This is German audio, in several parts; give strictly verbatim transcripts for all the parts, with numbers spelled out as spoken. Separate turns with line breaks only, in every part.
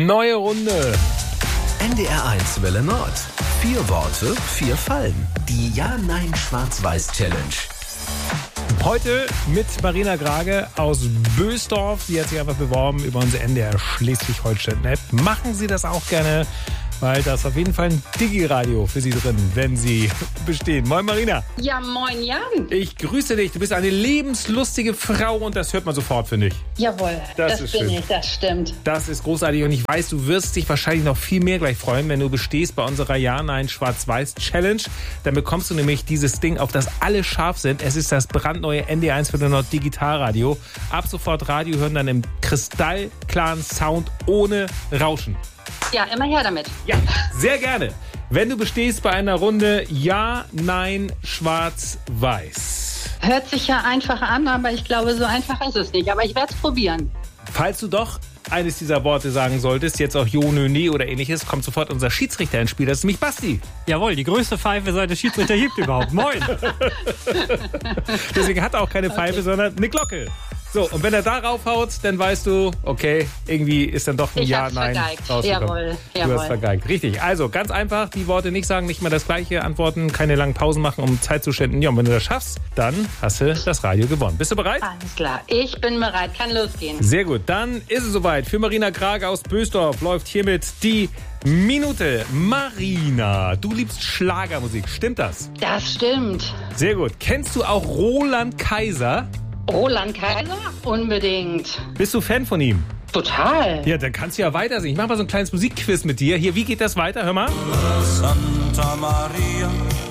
Neue Runde.
N D R eins Welle Nord. Vier Worte, vier Fallen. Die Ja-Nein-Schwarz-Weiß-Challenge.
Heute mit Marina Grage aus Bösdorf. Sie hat sich einfach beworben über unsere N D R Schleswig-Holstein-App. Machen Sie das auch gerne, weil da ist auf jeden Fall ein Digi-Radio für Sie drin, wenn Sie bestehen. Moin Marina.
Ja, moin Jan.
Ich grüße dich. Du bist eine lebenslustige Frau und das hört man sofort, finde ich.
Jawohl,
Das
das,
ist
bin
schön.
ich, das stimmt.
Das ist großartig und ich weiß, du wirst dich wahrscheinlich noch viel mehr gleich freuen, wenn du bestehst bei unserer Ja-Nein-Schwarz-Weiß-Challenge. Dann bekommst du nämlich dieses Ding, auf das alle scharf sind. Es ist das brandneue N D R eins Welle Nord Digitalradio. Ab sofort Radio hören, dann im kristallklaren Sound ohne Rauschen.
Ja, immer her damit.
Ja, sehr gerne. Wenn du bestehst bei einer Runde Ja, Nein, Schwarz, Weiß.
Hört sich ja einfach an, aber ich glaube, so einfach ist es nicht. Aber ich werde es probieren.
Falls du doch eines dieser Worte sagen solltest, jetzt auch Jo, Nö, Nee oder ähnliches, kommt sofort unser Schiedsrichter ins Spiel. Das ist nämlich Basti.
Jawohl, die größte Pfeife, seit es Schiedsrichter gibt überhaupt. Moin.
Deswegen hat er auch keine Pfeife, sondern eine Glocke. So, und wenn er da raufhaut, dann weißt du, okay, irgendwie ist dann doch ein
Ich
Ja,
hab's
Nein
vergeigt.
rausgekommen.
Jawohl,
Du
jawohl.
hast vergeigt. Richtig. Also, ganz einfach, die Worte nicht sagen, nicht mal das Gleiche antworten, keine langen Pausen machen, um Zeit zu schinden. Ja, und wenn du das schaffst, dann hast du das Radio gewonnen. Bist du bereit?
Alles klar, ich bin bereit, kann losgehen.
Sehr gut, dann ist es soweit. Für Marina Grage aus Bösdorf läuft hiermit die Minute. Marina, du liebst Schlagermusik, stimmt das?
Das stimmt.
Sehr gut. Kennst du auch Roland Kaiser?
Roland Kaiser? Unbedingt.
Bist du Fan von ihm?
Total.
Ja, dann kannst du ja weiter singen. Ich mach mal so ein kleines Musikquiz mit dir. Hier, wie geht das weiter? Hör mal.
Santa Maria,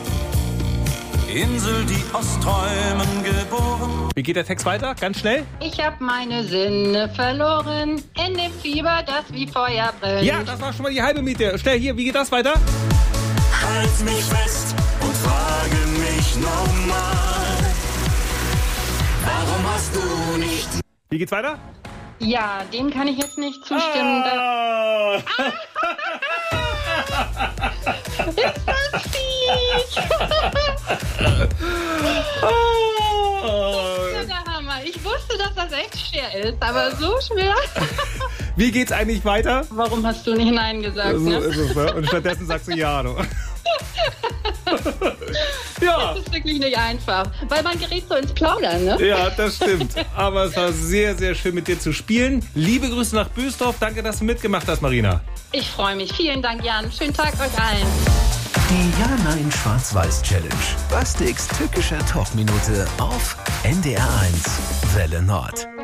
Insel, die aus Träumen geboren.
Wie geht der Text weiter? Ganz schnell.
Ich hab meine Sinne verloren in dem Fieber, das wie Feuer brennt.
Ja, das war schon mal die halbe Miete. Schnell hier, wie geht das weiter?
Halt mich fest und frage mich nochmal, warum hast du nicht...
Wie geht's weiter?
Ja, dem kann ich jetzt nicht zustimmen.
Ah.
Das ist das fies. Das ist der Hammer. Ich wusste, dass das echt schwer ist, aber so schwer.
Wie geht's eigentlich weiter?
Warum hast du nicht Nein gesagt?
So
Ne?
ist es, ne? Und stattdessen sagst du Ja. Du. Ja.
Das ist wirklich nicht einfach, weil man gerät so ins Plaudern, ne?
Ja, das stimmt. Aber es war sehr, sehr schön mit dir zu spielen. Liebe Grüße nach Bösdorf. Danke, dass du mitgemacht hast, Marina.
Ich freue mich. Vielen Dank, Jan. Schönen Tag euch allen.
Die Ja-Nein-Schwarz-Weiß-Challenge. Bastiks tückischer Talkminute auf N D R eins Welle Nord.